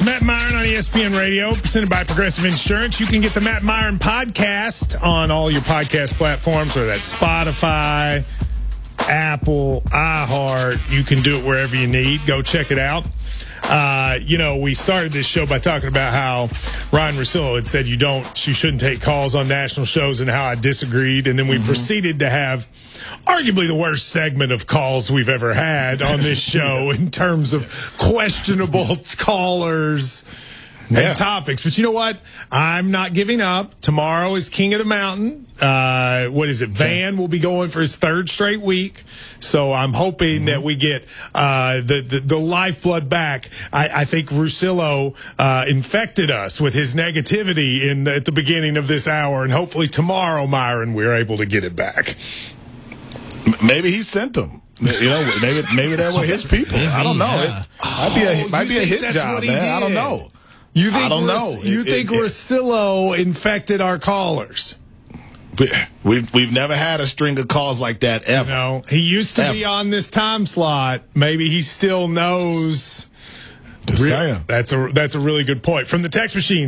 Matt Myron on ESPN Radio, presented by Progressive Insurance. You can get the Matt Myron podcast on all your podcast platforms, whether that's Spotify, Apple, iHeart. You can do it wherever you need. Go check it out. We started this show by talking about how Ryan Russillo had said you shouldn't take calls on national shows and how I disagreed. And then we proceeded to have arguably the worst segment of calls we've ever had on this show in terms of questionable callers and topics. But you know what? I'm not giving up. Tomorrow is King of the Mountain. Van will be going for his third straight week. So I'm hoping that we get the lifeblood back. I think Russillo infected us with his negativity at the beginning of this hour. And hopefully tomorrow, Myron, we're able to get it back. Maybe he sent them. Maybe they were his people. I don't know. Yeah. It might be a hit job, man. I don't know. I don't know. You think Russillo infected our callers? We've never had a string of calls like that ever. No, he used to be on this time slot. Maybe he still knows. Just saying. That's a really good point. From the text machine,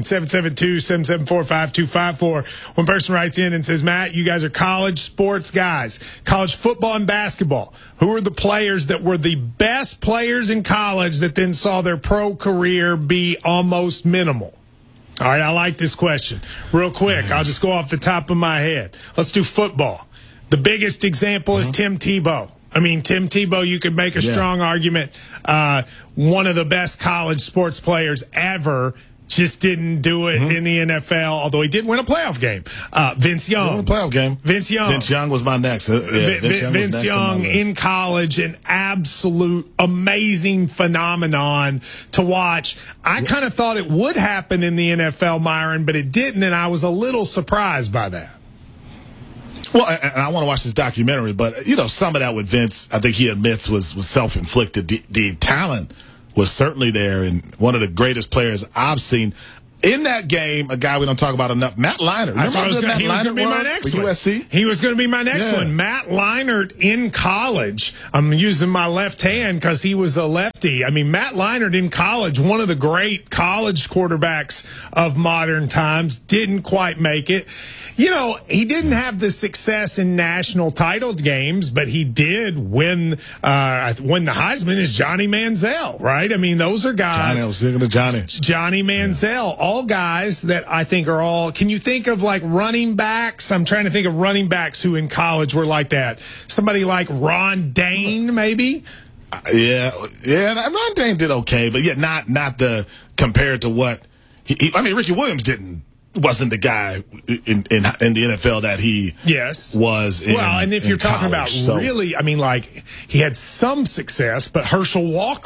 772-774-5254. One person writes in and says, Matt, you guys are college sports guys. College football and basketball. Who are the players that were the best players in college that then saw their pro career be almost minimal? All right, I like this question. Real quick, I'll just go off the top of my head. Let's do football. The biggest example is Tim Tebow. I mean, Tim Tebow, you could make a strong argument. One of the best college sports players ever, just didn't do it in the NFL, although he did win a playoff game. Vince Young. Vince Young was my next. Vince Young in college, an absolute amazing phenomenon to watch. I kind of thought it would happen in the NFL, Myron, but it didn't, and I was a little surprised by that. Well, and I want to watch this documentary, but, some of that with Vince, I think he admits was self-inflicted. The talent was certainly there, and one of the greatest players I've seen. In that game, a guy we don't talk about enough, Matt Leinart. He was going to be my next one. USC? He was going to be my next one. Matt Leinart in college. I'm using my left hand because he was a lefty. I mean, Matt Leinart in college, one of the great college quarterbacks of modern times, didn't quite make it. He didn't have the success in national title games, but he did win the Heisman is Johnny Manziel, right? I mean, those are guys. I was thinking of Johnny. Johnny Manziel, all guys that I think are all. Can you think of like running backs? I'm trying to think of running backs who in college were like that. Somebody like Ron Dayne, maybe. Yeah. Ron Dayne did okay, but not the compared to what Ricky Williams wasn't the guy in the NFL that he was in. Well, and if you're talking about really, he had some success, but Herschel Walker